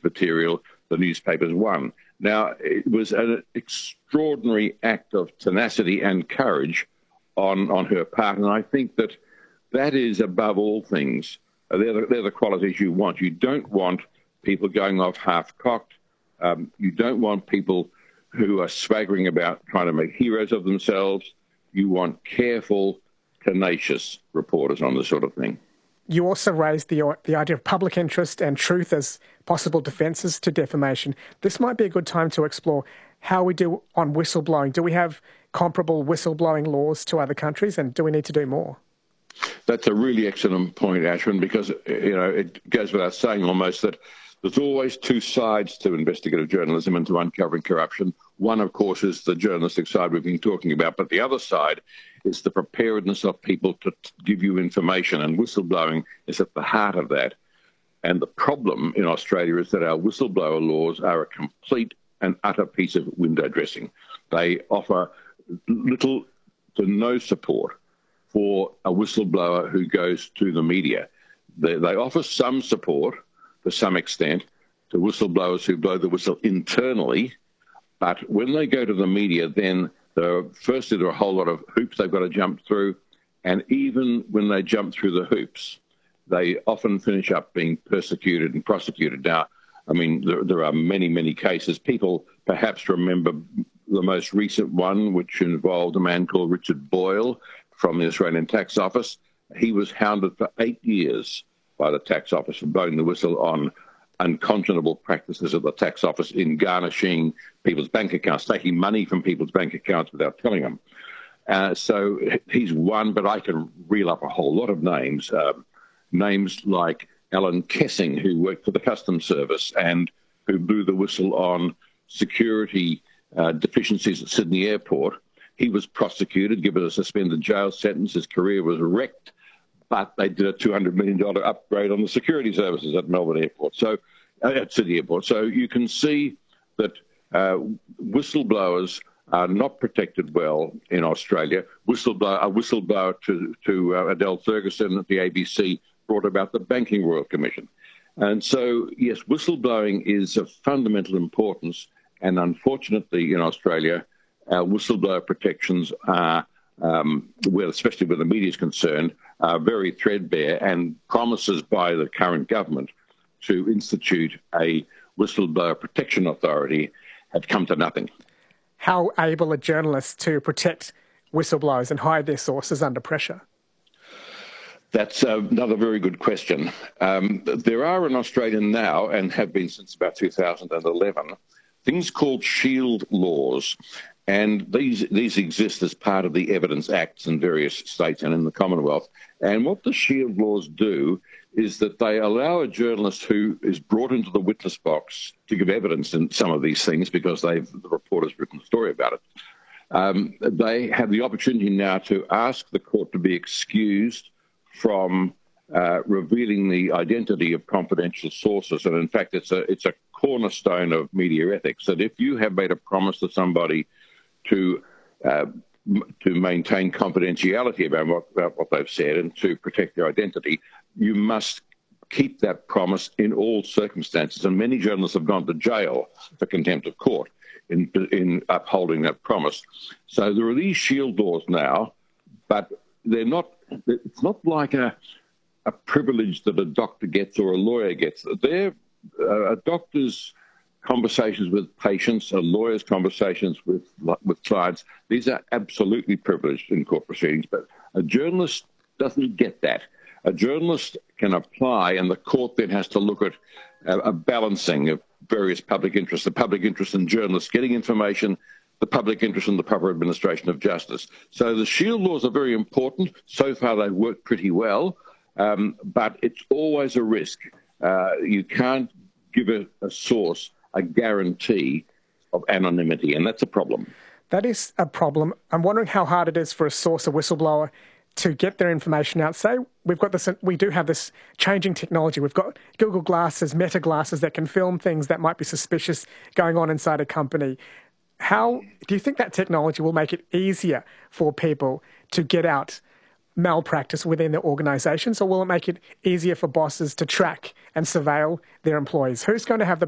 material, the newspapers won. Now, it was an extraordinary act of tenacity and courage on her part, and I think that is, above all things, they're the qualities you want. You don't want people going off half-cocked. You don't want people who are swaggering about trying to make heroes of themselves. You want careful, tenacious reporters on this sort of thing. You also raised the idea of public interest and truth as possible defences to defamation. This might be a good time to explore how we do on whistleblowing. Do we have comparable whistleblowing laws to other countries, and do we need to do more? That's a really excellent point, Ashwin, because it goes without saying almost that there's always two sides to investigative journalism and to uncovering corruption. One, of course, is the journalistic side we've been talking about, but the other side is the preparedness of people to give you information, and whistleblowing is at the heart of that. And the problem in Australia is that our whistleblower laws are a complete and utter piece of window dressing. They offer little to no support for a whistleblower who goes to the media. They offer some support to some extent to whistleblowers who blow the whistle internally, but when they go to the media, then firstly there are a whole lot of hoops they've got to jump through, and even when they jump through the hoops, they often finish up being persecuted and prosecuted. Now, I mean, there are many, many cases. People perhaps remember the most recent one, which involved a man called Richard Boyle from the Australian Tax Office. He was hounded for 8 years by the tax office for blowing the whistle on unconscionable practices of the tax office in garnishing people's bank accounts, taking money from people's bank accounts without telling them. So he's one, but I can reel up a whole lot of names. Names like Alan Kessing, who worked for the Customs Service and who blew the whistle on security deficiencies at Sydney Airport. He was prosecuted, given a suspended jail sentence. His career was wrecked, but they did a $200 million upgrade on the security services at Melbourne Airport, at Sydney Airport. So you can see that whistleblowers are not protected well in Australia. A whistleblower to Adele Ferguson at the ABC brought about the Banking Royal Commission. And so, yes, whistleblowing is of fundamental importance, and unfortunately in Australia, our whistleblower protections are, especially where the media is concerned, are very threadbare, and promises by the current government to institute a whistleblower protection authority have come to nothing. How able are journalists to protect whistleblowers and hide their sources under pressure? That's another very good question. There are in Australia now, and have been since about 2011, things called shield laws. And these exist as part of the Evidence Acts in various states and in the Commonwealth. And what the shield laws do is that they allow a journalist who is brought into the witness box to give evidence in some of these things because the reporter's written a story about it. They have the opportunity now to ask the court to be excused from revealing the identity of confidential sources. And in fact, it's a cornerstone of media ethics that if you have made a promise to somebody to maintain confidentiality about what they've said and to protect their identity, you must keep that promise in all circumstances. And many journalists have gone to jail for contempt of court in upholding that promise. So there are these shield laws now, but it's not like a privilege that a doctor gets or a lawyer gets. They're a doctor's conversations with patients, a lawyer's conversations with clients. These are absolutely privileged in court proceedings, but a journalist doesn't get that. A journalist can apply, and the court then has to look at a balancing of various public interests, the public interest in journalists getting information, the public interest in the proper administration of justice. So the shield laws are very important. So far they've worked pretty well, but it's always a risk. You can't give a source a guarantee of anonymity, and that's a problem. That is a problem. I'm wondering how hard it is for a source, a whistleblower, to get their information out. Say we do have this changing technology. We've got Google Glasses, Meta Glasses that can film things that might be suspicious going on inside a company. How do you think that technology will make it easier for people to get out malpractice within their organisations, or will it make it easier for bosses to track and surveil their employees? Who's going to have the